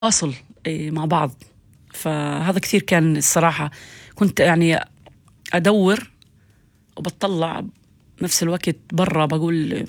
واصل مع بعض. فهذا كثير كان الصراحة. كنت يعني أدور وبطلع نفس الوقت برا، بقول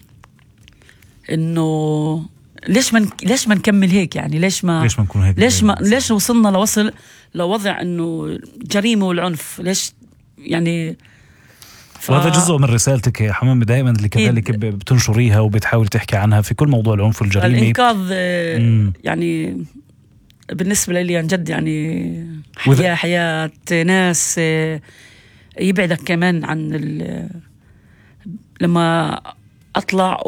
إنه ليش ما نكمل هيك؟ يعني ليش ما نكون هيك؟ ليش وصلنا لوضع إنه جريمة والعنف؟ ليش يعني؟ وهذا جزء من رسالتك يا حمام دائما اللي كذلك بتنشريها وبتحاول تحكي عنها في كل موضوع العنف والجريمة. الإنقاذ يعني بالنسبة لي عن جد يعني حياة ناس يبعدك كمان عن لما أطلع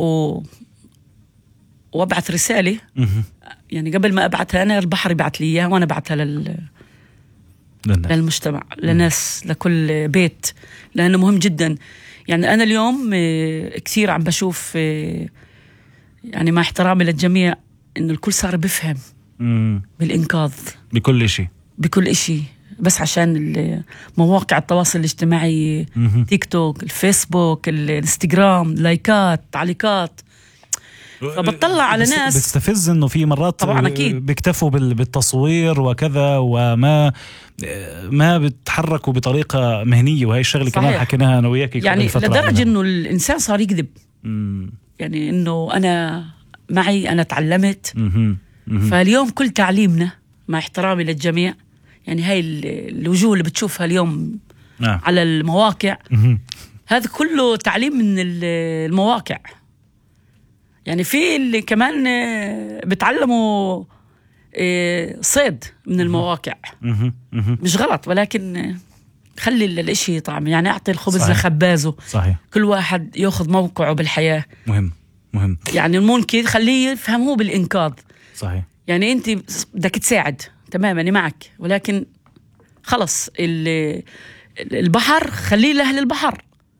وأبعث رسالة. يعني قبل ما أبعثها أنا، البحر يبعث لي إياها وأنا بعثها للمجتمع، لناس، لكل بيت، لأنه مهم جدا. يعني أنا اليوم كثير عم بشوف يعني مع احترامي للجميع إنه الكل صار بفهم بالإنقاذ بكل إشي بس عشان مواقع التواصل الاجتماعي، تيك توك، الفيسبوك، الانستغرام، لايكات، تعليقات. فبطلع على ناس بتستفز انه في مرات طبعا اكيد بيكتفوا بالتصوير وكذا، وما بتحركوا بطريقة مهنية. وهي الشغلة كمان حكيناها انا وياك يعني لدرجة انه الانسان صار يكذب. يعني انه انا تعلمت. فاليوم كل تعليمنا مع احترامي للجميع، يعني هاي الوجوه اللي بتشوفها اليوم على المواقع، هذا كله تعليم من المواقع. يعني في اللي كمان بتعلموا صيد من المواقع. مش غلط، ولكن خلي الاشي طعم. يعني اعطي الخبز لخبازه. صحيح. كل واحد ياخذ موقعه بالحياة. مهم. يعني ممكن خليه يفهمه بالإنقاذ. صحيح. يعني انت بدك تساعد، تمام، أنا معك، ولكن خلص البحر خليه لأهل البحر،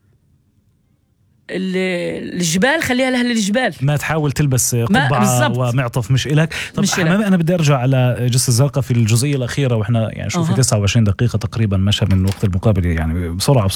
الجبال خليها لأهل الجبال. ما تحاول تلبس قبعة ومعطف مش إلك. طب حمام، أنا بدي أرجع على جسر الزرقاء في الجزئية الأخيرة، وإحنا يعني شوف في 29 دقيقة تقريبا مشى من وقت المقابل، يعني بسرعة.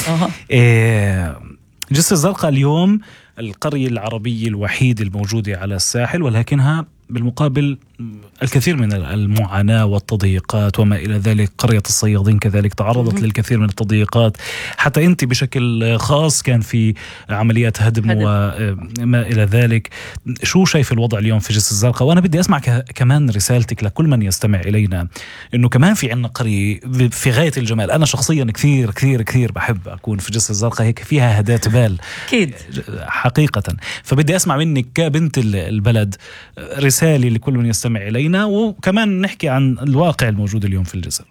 جسر الزرقاء اليوم القرية العربية الوحيدة الموجودة على الساحل، ولكنها بالمقابل الكثير من المعاناة والتضييقات وما إلى ذلك. قرية الصيادين كذلك تعرضت للكثير من التضييقات، حتى أنت بشكل خاص كان في عمليات هدم وما إلى ذلك. شو شايف الوضع اليوم في جسر الزرقاء؟ وأنا بدي أسمع كمان رسالتك لكل من يستمع إلينا، إنه كمان في عنا قرية في غاية الجمال. أنا شخصيا كثير كثير كثير بحب أكون في جسر الزرقاء، هيك فيها هدات بال أكيد حقيقة. فبدي أسمع منك كبنت البلد رسالة لكل من يستمع إلينا، وكمان نحكي عن الواقع الموجود اليوم في الجسر.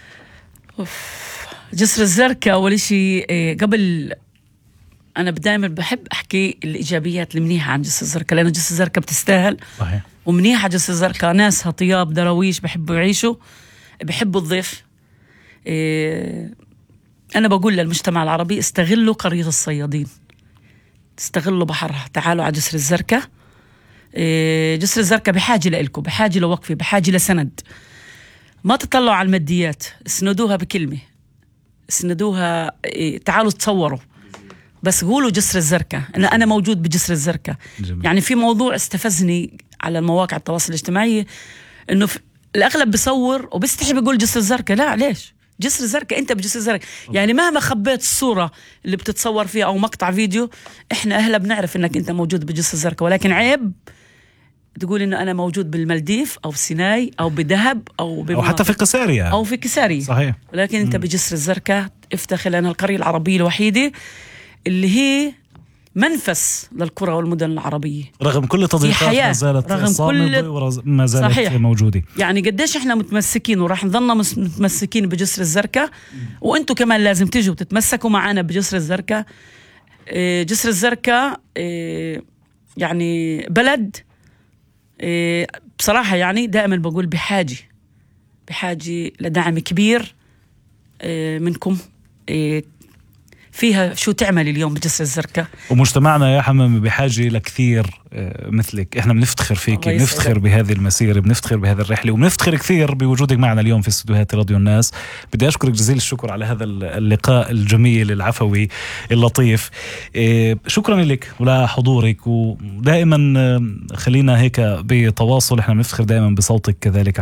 جسر الزرقاء أول شيء، قبل أنا دائما بحب أحكي الإيجابيات المنيحة عن جسر الزرقاء، لأنه جسر الزرقاء بتستاهل. صحيح. ومنيحة جسر الزرقاء، ناسها طياب، دراويش، بحبوا يعيشوا، بحبوا الضيف. أنا بقول للمجتمع العربي استغلوا قرية الصيادين، استغلوا بحرها، تعالوا على جسر الزرقاء. جسر الزرقاء بحاجة لإلكم، بحاجة لوقفة، بحاجة لسند. ما تطلعوا على الماديات، اسندوها بكلمة، اسندوها. تعالوا تصوروا، بس قولوا جسر الزرقاء، أنا موجود بجسر الزرقاء. يعني في موضوع استفزني على المواقع التواصل الاجتماعي، إنه الأغلب بيصور وبيستحي بيقول جسر الزرقاء. لا، ليش جسر الزرقاء؟ أنت بجسر الزرقاء. يعني مهما خبيت الصورة اللي بتتصور فيها أو مقطع فيديو، إحنا أهلا بنعرف إنك أنت موجود بجسر الزرقاء. ولكن عيب تقول إنه أنا موجود بالمالديف أو سيناي أو بدهب أو حتى في قسارية أو في كساري. صحيح. ولكن أنت بجسر الزرقاء افتخر، لأنها القرية العربية الوحيدة اللي هي منفس للقرى والمدن العربية، رغم كل التضييقات ما زالت صامدة وما زالت صحيح. موجودة. يعني قديش إحنا متمسكين وراح نظلنا متمسكين بجسر الزرقاء، وأنتوا كمان لازم تيجوا تتمسكوا معنا بجسر الزرقاء. جسر الزرقاء يعني بلد بصراحة، يعني دائما بقول بحاجة لدعم كبير منكم. فيها شو تعمل اليوم بجسر الزرقاء. ومجتمعنا يا حمام بحاجة لكثير مثلك. احنا بنفتخر فيك، بنفتخر بهذه المسيرة، بنفتخر بهذه الرحلة، وبنفتخر كثير بوجودك معنا اليوم في استديوهات راديو الناس. بدي أشكرك جزيل الشكر على هذا اللقاء الجميل العفوي اللطيف. شكرا لك ولا حضورك، ودائما خلينا هيك بتواصل. احنا بنفتخر دائما بصوتك كذلك